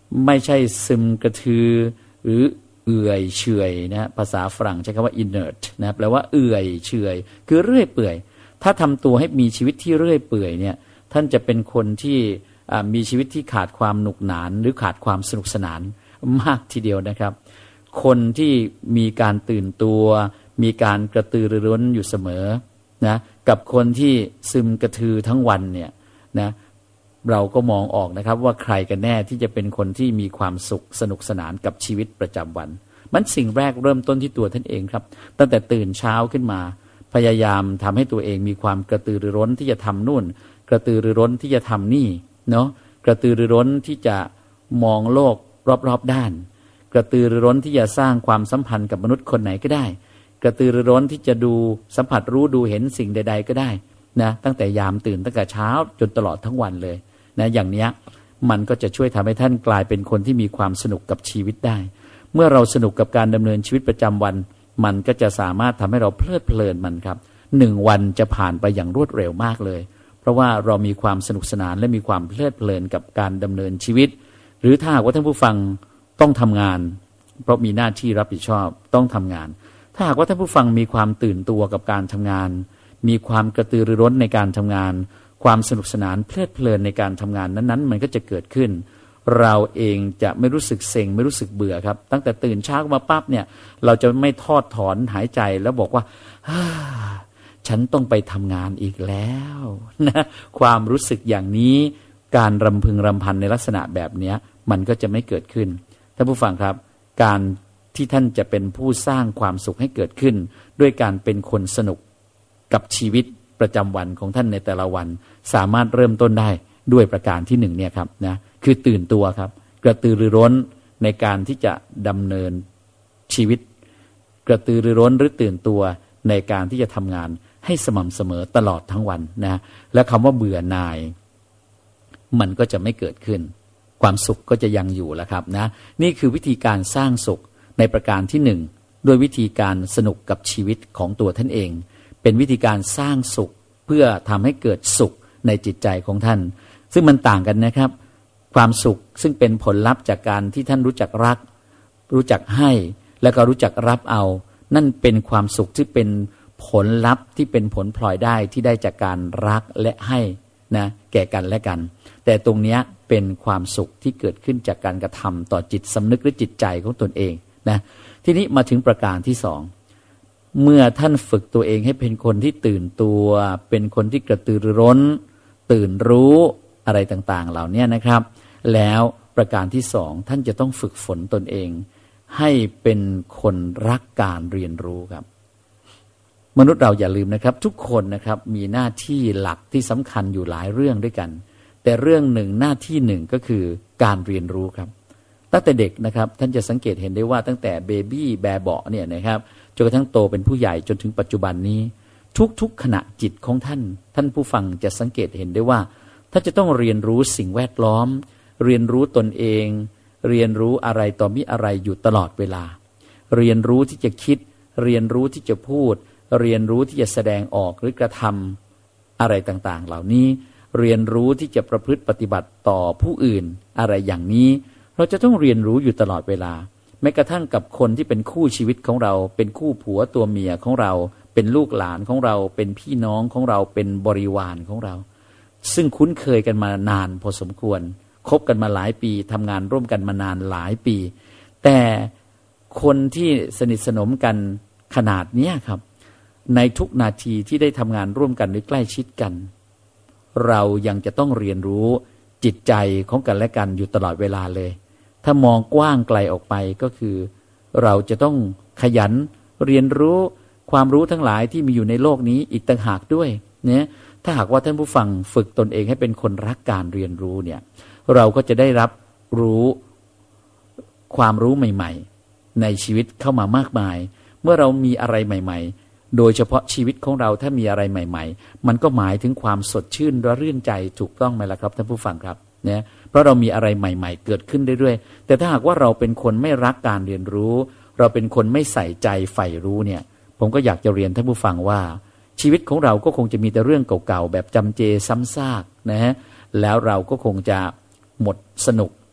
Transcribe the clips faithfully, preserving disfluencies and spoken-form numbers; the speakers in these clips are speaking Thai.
ไม่ใช่ซึมกระทือหรือเอื่อยเฉอยนะภาษาฝรั่งใช้คำว่า inert นะแปลว่าเอื่อยเฉอยคือเรื่อยเปื่อยถ้าทำตัวให้มีชีวิตที่เรื่อยเปื่อยเนี่ยท่านจะเป็นคนที่มีชีวิตที่ขาดความหนุกหนานหรือขาดความสนุกสนานมากทีเดียวนะครับคนที่มีการตื่นตัวมีการกระตือรือร้นอยู่เสมอนะกับคนที่ซึมกระทือทั้งวันเนี่ยนะเราก็มองออกนะครับว่าใครกันแน่ที่จะเป็นคนที่มีความสุขสนุกสนานกับชีวิตประจำวันมันสิ่งแรกเริ่มต้นที่ตัวท่านเองครับตั้งแต่ตื่นเช้าขึ้นมาพยายามทำให้ตัวเองมีความกระตือรือร้นที่จะทำนู่นกระตือรือร้นที่จะทำนี่เนาะกระตือรือร้นที่จะมองโลกรอบๆด้านกระตือรือร้นที่จะสร้างความสัมพันธ์กับมนุษย์คนไหนก็ได้กระตือรือร้นที่จะดูสัมผัสรู้ดูเห็นสิ่งใดๆก็ได้นะตั้งแต่ยามตื่นตั้งแต่เช้าจนตลอดทั้งวันเลยนะอย่างนี้มันก็จะช่วยทำให้ท่านกลายเป็นคนที่มีความสนุกกับชีวิตได้เมื่อเราสนุกกับการดำเนินชีวิตประจำวันมันก็จะสามารถทำให้เราเพลิดเพลินมันครับหนึ่งวันจะผ่านไปอย่างรวดเร็วมากเลยเพราะว่าเรามีความสนุกสนานและมีความเพลิดเพลินกับการดำเนินชีวิตหรือถ้าหากว่าท่านผู้ฟังต้องทำงานเพราะมีหน้าที่รับผิดชอบต้องทำงานถ้าหากว่าท่านผู้ฟังมีความตื่นตัวกับการทำงานมีความกระตือรือร้นในการทำงานความสนุกสนานเพลิดเพลินในการทำงานนั้นๆมันก็จะเกิดขึ้นเราเองจะไม่รู้สึกเซ็งไม่รู้สึกเบื่อครับตั้งแต่ตื่นเช้ามาปั๊บเนี่ยเราจะไม่ทอดถอนหายใจแล้วบอกว่าฉันต้องไปทำงานอีกแล้วนะความรู้สึกอย่างนี้การรำพึงรำพันในลักษณะแบบนี้มันก็จะไม่เกิดขึ้นท่านผู้ฟังครับการที่ท่านจะเป็นผู้สร้างความสุขให้เกิดขึ้นด้วยการเป็นคนสนุกกับชีวิตประจำวันของท่านในแต่ละวันสามารถเริ่มต้นได้ด้วยประการที่หนึ่งเนี่ยครับนะคือตื่นตัวครับกระตือรือร้นในการที่จะดำเนินชีวิตกระตือรือร้นหรือตื่นตัวในการที่จะทำงานให้สม่ำเสมอตลอดทั้งวันนะและคำว่าเบื่อหน่ายมันก็จะไม่เกิดขึ้นความสุขก็จะยังอยู่แล้วครับนะนี่คือวิธีการสร้างสุขในประการที่หนึ่งด้วยวิธีการสนุกกับชีวิตของตัวท่านเองเป็นวิธีการสร้างสุขเพื่อทำให้เกิดสุขในจิตใจของท่านซึ่งมันต่างกันนะครับความสุขซึ่งเป็นผลลัพธ์จากการที่ท่านรู้จักรักรู้จักให้แล้วก็รู้จักรับเอานั่นเป็นความสุขที่เป็นผลลัพธ์ที่เป็นผลพลอยได้ที่ได้จากการรักและให้นะแก่กันและกันแต่ตรงนี้เป็นความสุขที่เกิดขึ้นจากการกระทำต่อจิตสำนึกหรือจิตใจของตนเองนะทีนี้มาถึงประการที่สองเมื่อท่านฝึกตัวเองให้เป็นคนที่ตื่นตัวเป็นคนที่กระตือรือร้นตื่นรู้อะไรต่างๆเหล่านี้นะครับแล้วประการที่สองท่านจะต้องฝึกฝนตนเองให้เป็นคนรักการเรียนรู้ครับมนุษย์เราอย่าลืมนะครับทุกคนนะครับมีหน้าที่หลักที่สำคัญอยู่หลายเรื่องด้วยกันแต่เรื่องหนึ่งหน้าที่หนึ่งก็คือการเรียนรู้ครับตั้งแต่เด็กนะครับท่านจะสังเกตเห็นได้ว่าตั้งแต่เบบี้แบเบาะเนี่ยนะครับจนกระทั่งโตเป็นผู้ใหญ่จนถึงปัจจุบันนี้ทุกๆขณะจิตของท่านท่านผู้ฟังจะสังเกตเห็นได้ว่าท่านจะต้องเรียนรู้สิ่งแวดล้อมเรียนรู้ตนเองเรียนรู้อะไรต่อมิอะไรอยู่ตลอดเวลาเรียนรู้ที่จะคิดเรียนรู้ที่จะพูดเรียนรู้ที่จะแสดงออกหรือกระทำอะไรต่างๆเหล่านี้เรียนรู้ที่จะประพฤติปฏิบัติต่อผู้อื่นอะไรอย่างนี้เราจะต้องเรียนรู้อยู่ตลอดเวลาแม้กระทั่งกับคนที่เป็นคู่ชีวิตของเราเป็นคู่ผัวตัวเมียของเราเป็นลูกหลานของเราเป็นพี่น้องของเราเป็นบริวารของเราซึ่งคุ้นเคยกันมานานพอสมควรคบกันมาหลายปีทำงานร่วมกันมานานหลายปีแต่คนที่สนิทสนมกันขนาดนี้ครับในทุกนาทีที่ได้ทำงานร่วมกันหรือใกล้ชิดกันเรายังจะต้องเรียนรู้จิตใจของกันและกันอยู่ตลอดเวลาเลยถ้ามองกว้างไกลออกไปก็คือเราจะต้องขยันเรียนรู้ความรู้ทั้งหลายที่มีอยู่ในโลกนี้อีกต่างหากด้วยเนี่ยถ้าหากว่าท่านผู้ฟังฝึกตนเองให้เป็นคนรักการเรียนรู้เนี่ยเราก็จะได้รับรู้ความรู้ใหม่ๆในชีวิตเข้ามามากมายเมื่อเรามีอะไรใหม่ๆโดยเฉพาะชีวิตของเราถ้ามีอะไรใหม่ๆมันก็หมายถึงความสดชื่นและรื่นใจถูกต้องไหมล่ะครับท่านผู้ฟังครับเนี่ยเพราะเรามีอะไรใหม่ๆเกิดขึ้นเรื่อยๆแต่ถ้าหากว่าเราเป็นคนไม่รักการเรียนรู้เราเป็นคนไม่ใส่ใจใฝ่รู้เนี่ยผมก็อยากจะเรียนท่านผู้ฟังว่าชีวิตของเราก็คงจะมีแต่เรื่องเก่าๆแบบจำเจซ้ำซากนะฮะแล้วเราก็คงจะหมดสนุก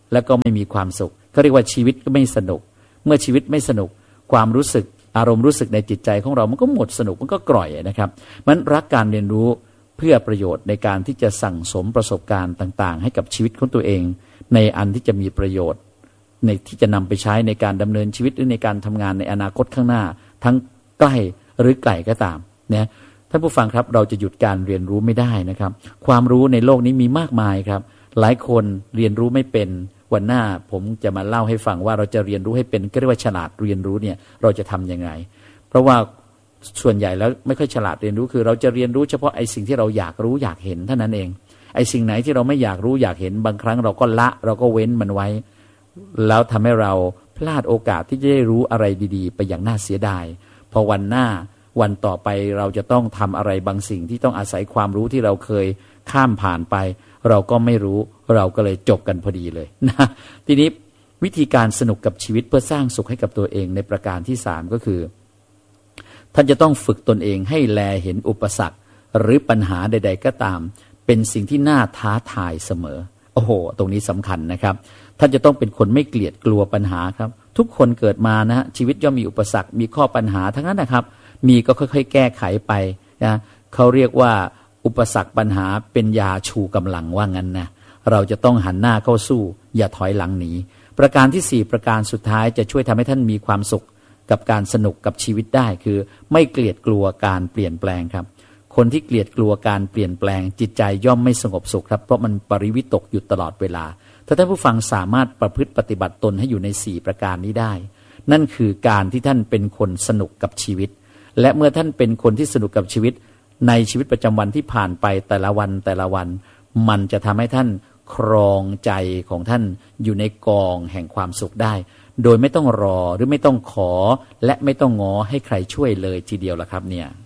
แล้วก็ไม่มีความสุขเขาเรียกว่าชีวิตก็ไม่สนุกเมื่อชีวิตไม่สนุกความรู้สึกอารมณ์รู้สึกในจิตใจของเรามันก็หมดสนุกมันก็กร่อยนะครับมันรักการเรียนรู้เพื่อประโยชน์ในการที่จะสั่งสมประสบการณ์ต่างๆให้กับชีวิตของตัวเองในอันที่จะมีประโยชน์ในที่จะนำไปใช้ในการดำเนินชีวิตหรือในการทำงานในอนาคตข้างหน้าทั้งใกล้หรือไกลก็ตามนะท่านผู้ฟังครับเราจะหยุดการเรียนรู้ไม่ได้นะครับความรู้ในโลกนี้มีมากมายครับหลายคนเรียนรู้ไม่เป็นวันหน้าผมจะมาเล่าให้ฟังว่าเราจะเรียนรู้ให้เป็นก็เรียกว่าฉลาดเรียนรู้เนี่ยเราจะทำยังไงเพราะว่าส่วนใหญ่แล้วไม่ค่อยฉลาดเรียนรู้คือเราจะเรียนรู้เฉพาะไอ้สิ่งที่เราอยากรู้อยากเห็นเท่านั้นเองไอ้สิ่งไหนที่เราไม่อยากรู้อยากเห็นบางครั้งเราก็ละเราก็เว้นมันไว้แล้วทำให้เราพลาดโอกาสที่จะได้รู้อะไรดีๆไปอย่างน่าเสียดายพอวันหน้าวันต่อไปเราจะต้องทำอะไรบางสิ่งที่ต้องอาศัยความรู้ที่เราเคยข้ามผ่านไปเราก็ไม่รู้เราก็เลยจบกันพอดีเลยนะทีนี้วิธีการสนุกกับชีวิตเพื่อสร้างสุขให้กับตัวเองในประการที่สามก็คือท่านจะต้องฝึกตนเองให้แลเห็นอุปสรรคหรือปัญหาใดๆก็ตามเป็นสิ่งที่น่าท้าทายเสมอโอ้โหตรงนี้สำคัญนะครับท่านจะต้องเป็นคนไม่เกลียดกลัวปัญหาครับทุกคนเกิดมานะชีวิตย่อมมีอุปสรรคมีข้อปัญหาทั้งนั้นนะครับมีก็ค่อยๆแก้ไขไปนะเขาเรียกว่าอุปสรรคปัญหาเป็นยาชูกำลังว่างั้นนะเราจะต้องหันหน้าเข้าสู้อย่าถอยหลังหนีประการที่สี่ประการสุดท้ายจะช่วยทำให้ท่านมีความสุขกับการสนุกกับชีวิตได้คือไม่เกลียดกลัวการเปลี่ยนแปลงครับคนที่เกลียดกลัวการเปลี่ยนแปลงจิตใจย่อมไม่สงบสุขครับเพราะมันปริวิตกอยู่ตลอดเวลาถ้าท่านผู้ฟังสามารถประพฤติปฏิบัติตนให้อยู่ในสี่ประการนี้ได้นั่นคือการที่ท่านเป็นคนสนุกกับชีวิตและเมื่อท่านเป็นคนที่สนุกกับชีวิตในชีวิตประจำวันที่ผ่านไปแต่ละวันแต่ละวันมันจะทำให้ท่านครองใจของท่านอยู่ในกองแห่งความสุขได้โดยไม่ต้องรอหรือไม่ต้องขอและไม่ต้องง้อให้ใครช่วยเลยทีเดียวล่ะครับเนี่ย